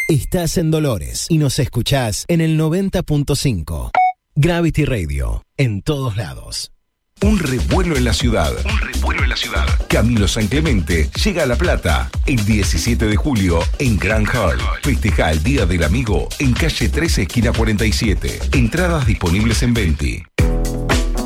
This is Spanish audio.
Estás en Dolores y nos escuchás en el 90.5. Gravity Radio, en todos lados. Un revuelo en la ciudad. Camilo San Clemente llega a La Plata el 17 de julio en Grand Hall. Festeja el Día del Amigo en calle 13, esquina 47. Entradas disponibles en Venti.